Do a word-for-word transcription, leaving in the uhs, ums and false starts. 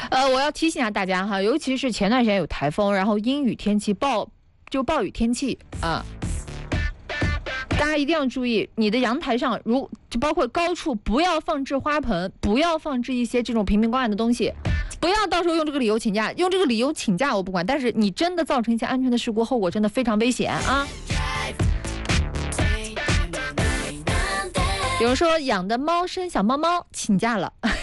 呃，我要提醒一下大家哈，尤其是前段时间有台风，然后阴雨天气暴就暴雨天气啊。大家一定要注意，你的阳台上如就包括高处，不要放置花盆，不要放置一些这种瓶瓶罐罐的东西，不要到时候用这个理由请假。用这个理由请假我不管，但是你真的造成一些安全的事故，后果真的非常危险啊！有人说养的猫生小猫猫请假了，